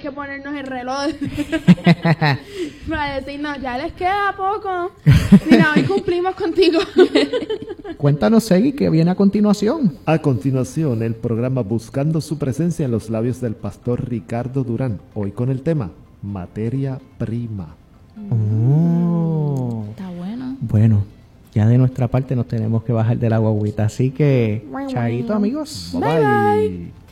que ponernos el reloj para decirnos, ya les queda poco. Mira, hoy cumplimos contigo. Cuéntanos, Segui, ¿qué viene a continuación? A continuación, el programa Buscando su presencia en los labios del pastor Ricardo Durán. Hoy con el tema Materia Prima. Oh. Está bueno. Bueno, ya de nuestra parte nos tenemos que bajar de la guaguita. Así que, chaito, amigos. Bye bye.